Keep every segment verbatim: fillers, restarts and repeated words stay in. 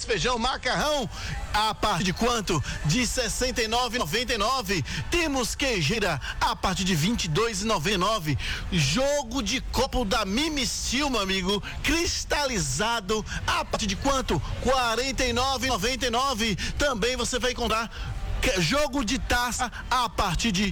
feijão, macarrão, a partir de quanto? De sessenta e nove reais e noventa e nove centavos. Temos queijeira a partir de vinte e dois reais e noventa e nove centavos. Jogo de copo da Mimestil, meu amigo, cristalizado, a partir de quanto? quarenta e nove reais e noventa e nove centavos. Também você vai encontrar jogo de taça a partir de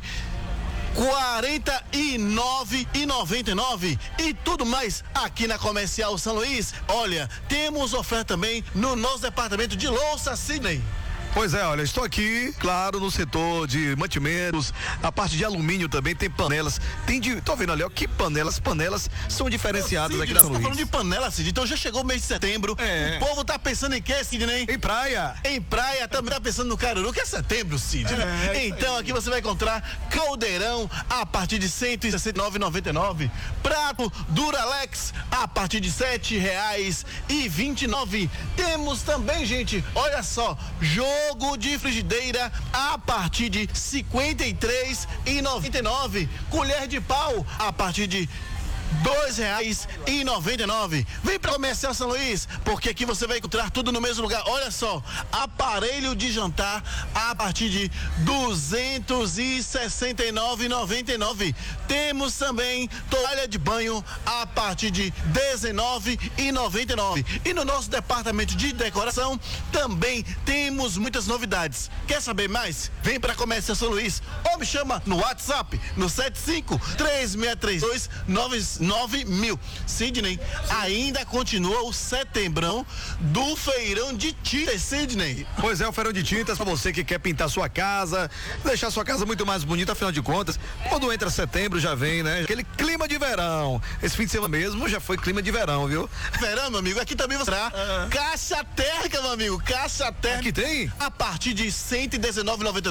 quarenta e nove reais e noventa e nove centavos. E tudo mais aqui na Comercial São Luís. Olha, temos oferta também no nosso departamento de louça, Sidney. Pois é, olha, estou aqui, claro, no setor de mantimentos, a parte de alumínio também, tem panelas, tem de, tô vendo ali, ó, que panelas, panelas são diferenciadas. Ô, Sidney, aqui na São Luís. Tá falando de panela, Sidney, então já chegou o mês de setembro, é. O povo tá pensando em quê, Sidney? Em praia. Em praia, também tá pensando no Caruru, que é setembro, Sidney. É, então aqui você vai encontrar caldeirão a partir de cento e sessenta e nove reais e noventa e nove centavos, prato Duralex a partir de sete reais e vinte e nove centavos. Temos também, gente, olha só, jogo Jogo de frigideira a partir de cinquenta e três reais e noventa e nove centavos. Colher de pau a partir de dois reais e noventa e nove centavos. Vem para Comercial São Luís, porque aqui você vai encontrar tudo no mesmo lugar. Olha só, aparelho de jantar a partir de duzentos e sessenta e nove reais e noventa e nove centavos. Temos também toalha de banho a partir de dezenove reais e noventa e nove centavos. E no nosso departamento de decoração também temos muitas novidades. Quer saber mais? Vem para Comercial São Luís ou me chama no WhatsApp no sete cinco três seis três dois nove mil. Sidney, ainda continua o setembrão do feirão de tintas, Sidney. Pois é, o feirão de tintas para você que quer pintar sua casa, deixar sua casa muito mais bonita, afinal de contas, quando entra setembro já vem, né? Aquele clima de verão. Esse fim de semana mesmo já foi clima de verão, viu? Verão, meu amigo, aqui também você terá uhum. Caixa térmica, meu amigo, caixa térmica. Aqui tem? A partir de cento e dezenove reais e noventa e nove centavos.